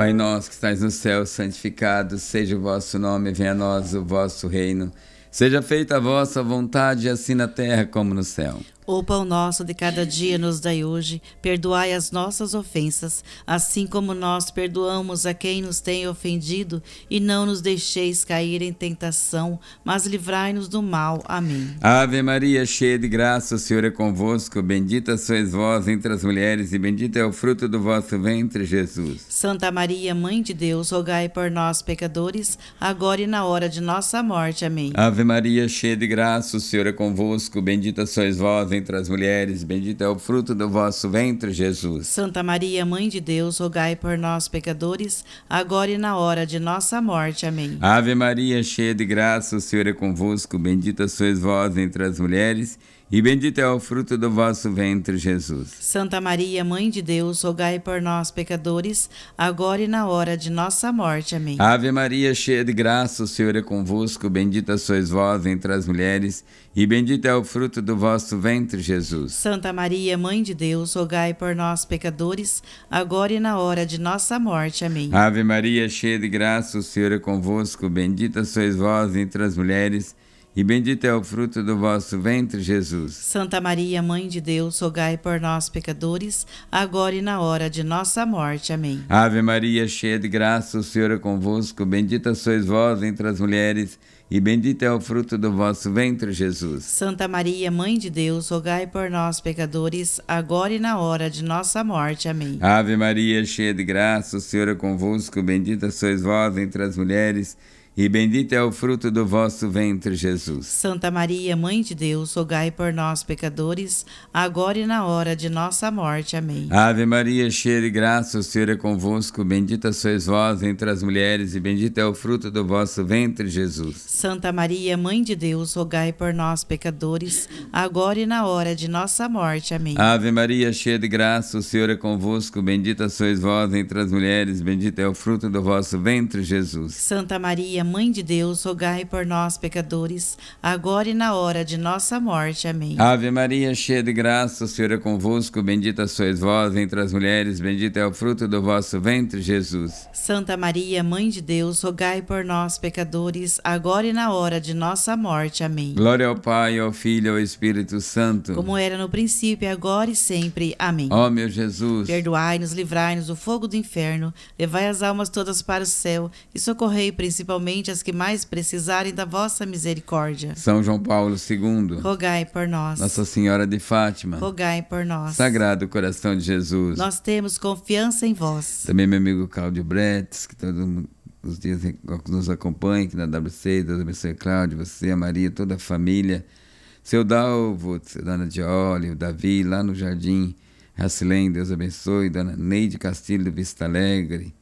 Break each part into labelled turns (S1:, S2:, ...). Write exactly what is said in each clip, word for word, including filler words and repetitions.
S1: Pai nosso que estais no céu, santificado seja o vosso nome, venha a nós o vosso reino. Seja feita a vossa vontade, assim na terra como no céu.
S2: O pão nosso de cada dia nos dai hoje, perdoai as nossas ofensas, assim como nós perdoamos a quem nos tem ofendido, e não nos deixeis cair em tentação, mas livrai-nos do mal. Amém.
S1: Ave Maria, cheia de graça, o Senhor é convosco, bendita sois vós entre as mulheres, e bendito é o fruto do vosso ventre, Jesus.
S2: Santa Maria, Mãe de Deus, rogai por nós, pecadores, agora e na hora de nossa morte. Amém.
S1: Ave Maria, cheia de graça, o Senhor é convosco, bendita sois vós entre as mulheres, bendito é o fruto do vosso ventre, Jesus.
S2: Santa Maria, Mãe de Deus, rogai por nós, pecadores, agora e na hora de nossa morte. Amém.
S1: Ave Maria, cheia de graça, o Senhor é convosco, bendita sois vós entre as mulheres, e bendito é o fruto do vosso ventre, Jesus.
S2: Santa Maria, Mãe de Deus, rogai por nós, pecadores, agora e na hora de nossa morte. Amém.
S1: Ave Maria, cheia de graça, o Senhor é convosco, bendita sois vós entre as mulheres, e bendito é o fruto do vosso ventre, Jesus.
S2: Santa Maria, Mãe de Deus, rogai por nós, pecadores, agora e na hora de nossa morte. Amém.
S1: Ave Maria, cheia de graça, o Senhor é convosco, bendita sois vós entre as mulheres, e bendito é o fruto do vosso ventre, Jesus.
S2: Santa Maria, Mãe de Deus, rogai por nós, pecadores, agora e na hora de nossa morte. Amém.
S1: Ave Maria, cheia de graça, o Senhor é convosco, bendita sois vós entre as mulheres, e bendito é o fruto do vosso ventre, Jesus.
S2: Santa Maria, Mãe de Deus, rogai por nós, pecadores, agora e na hora de nossa morte. Amém.
S1: Ave Maria, cheia de graça, o Senhor é convosco, bendita sois vós entre as mulheres, e bendito é o fruto do vosso ventre, Jesus.
S2: Santa Maria, Mãe de Deus, rogai por nós, pecadores, agora e na hora de nossa morte. Amém.
S1: Ave Maria, cheia de graça, o Senhor é convosco, bendita sois vós entre as mulheres, e bendito é o fruto do vosso ventre, Jesus.
S2: Santa Maria, Mãe de Deus, rogai por nós, pecadores, agora e na hora de nossa morte. Amém.
S1: Ave Maria, cheia de graça, o Senhor é convosco, bendita sois vós entre as mulheres, bendito é o fruto do vosso ventre, Jesus.
S2: Santa Maria, Mãe de Deus, rogai por nós, pecadores, agora e na hora de nossa morte. Amém.
S1: Ave Maria, cheia de graça, o Senhor é convosco, bendita sois vós entre as mulheres, bendito é o fruto do vosso ventre, Jesus.
S2: Santa Maria, Mãe de Deus, rogai por nós, pecadores, agora e na hora de nossa morte. Amém.
S1: Glória ao Pai, ao Filho e ao Espírito Santo,
S2: como era no princípio, agora e sempre. Amém.
S1: Ó meu Jesus,
S2: perdoai-nos, livrai-nos do fogo do inferno, levai as almas todas para o céu e socorrei principalmente as que mais precisarem da vossa misericórdia.
S1: São João Paulo segundo,
S2: rogai por nós.
S1: Nossa Senhora de Fátima,
S2: rogai por nós.
S1: Sagrado Coração de Jesus,
S2: nós temos confiança em vós.
S1: Também meu amigo Cláudio Bretes, que todos os dias nos acompanha aqui na W C, Deus abençoe Cláudio, você, a Maria, toda a família, seu Dalvo, Dona Dioli, o Davi, lá no Jardim Racilém, Deus abençoe, Dona Neide Castilho do Vista Alegre,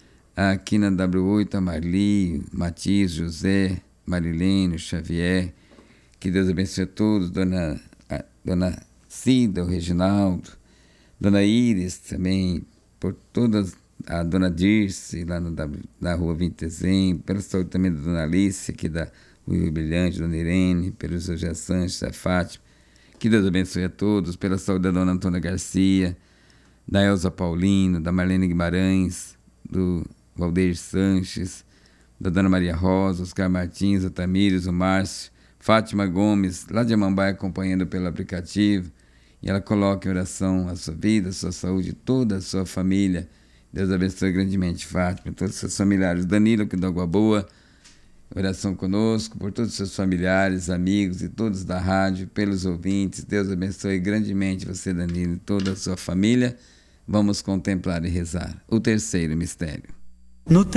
S1: aqui na W oito, a Marli, Matias, José, Marilene, Xavier, que Deus abençoe a todos, Dona, a, Dona Cida, o Reginaldo, Dona Iris também, por todas, a Dona Dirce, lá no, na Rua vinte de Dezembro, pela saúde também da Dona Alice, aqui da Rua Brilhante, Dona Irene, pelo José Sanches, a Fátima, que Deus abençoe a todos, pela saúde da Dona Antônia Garcia, da Elza Paulino, da Marlene Guimarães, do Valdeir Sanches, da Dona Maria Rosa, Oscar Martins, o Tamires, o Márcio, Fátima Gomes, lá de Amambai, acompanhando pelo aplicativo, e ela coloca em oração a sua vida, a sua saúde, toda a sua família. Deus abençoe grandemente Fátima, todos os seus familiares. Danilo, que da Água Boa, oração conosco, por todos os seus familiares, amigos e todos da rádio, pelos ouvintes. Deus abençoe grandemente você, Danilo, e toda a sua família. Vamos contemplar e rezar o terceiro mistério.
S3: No